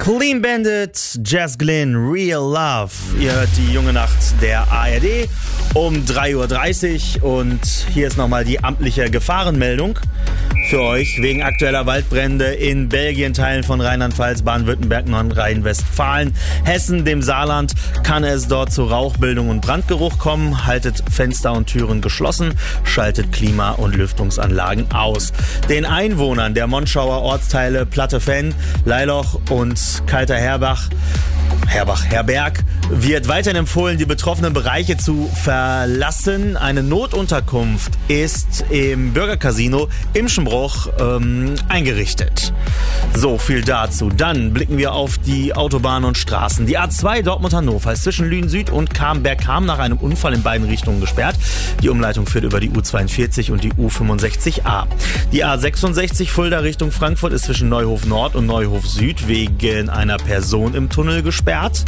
Clean Bandit, Jazz Glynn, Real Love. Ihr hört die junge Nacht der ARD um 3:30 Uhr und hier ist nochmal die amtliche Gefahrenmeldung für euch wegen aktueller Waldbrände in Belgien, Teilen von Rheinland-Pfalz, Baden-Württemberg, Nordrhein-Westfalen, Hessen, dem Saarland kann es dort zu Rauchbildung und Brandgeruch kommen. Haltet Fenster und Türen geschlossen, schaltet Klima- und Lüftungsanlagen aus. Den Einwohnern der Monschauer Ortsteile Platte-Venn, Leiloch und Kalter Herberg wird weiterhin empfohlen, die betroffenen Bereiche zu verlassen. Eine Notunterkunft ist im Bürgercasino Imschenbruch eingerichtet. So viel dazu. Dann blicken wir auf die Autobahnen und Straßen. Die A2 Dortmund-Hannover ist zwischen Lünen Süd und Camberg-Ham nach einem Unfall in beiden Richtungen gesperrt. Die Umleitung führt über die U42 und die U65A. Die A66 Fulda Richtung Frankfurt ist zwischen Neuhof Nord und Neuhof Süd wegen einer Person im Tunnel gesperrt.